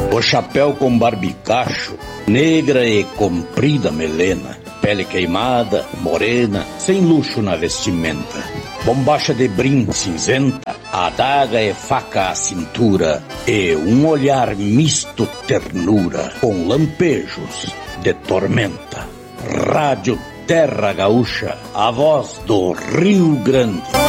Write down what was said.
O chapéu com barbicacho, negra e comprida melena, pele queimada, morena, sem luxo na vestimenta, bombacha de brim cinzenta, adaga e faca à cintura, e um olhar misto ternura, com lampejos de tormenta. Rádio Terra Gaúcha, a voz do Rio Grande.